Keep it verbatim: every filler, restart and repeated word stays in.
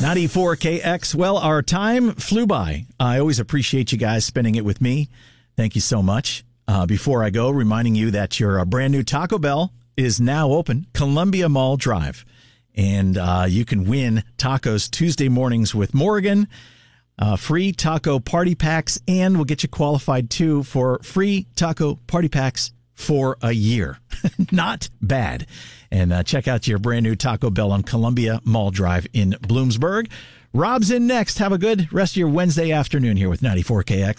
ninety-four K X. Well, our time flew by. I always appreciate you guys spending it with me. Thank you so much. Uh, before I go, reminding you that your uh, brand new Taco Bell is now open, Columbia Mall Drive. And uh, you can win tacos Tuesday mornings with Morgan, uh, free taco party packs, and we'll get you qualified, too, for free taco party packs for a year. Not bad. And uh, check out your brand new Taco Bell on Columbia Mall Drive in Bloomsburg. Rob's in next. Have a good rest of your Wednesday afternoon here with ninety-four K X.